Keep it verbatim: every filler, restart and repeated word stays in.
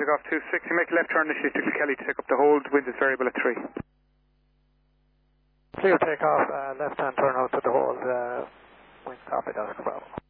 take off two six. You make a left turn initially to Kelly to take up the hold. Wind is variable at three. Clear takeoff, uh, left hand turn out to the hold. Uh, wind copy, Oscar Bravo.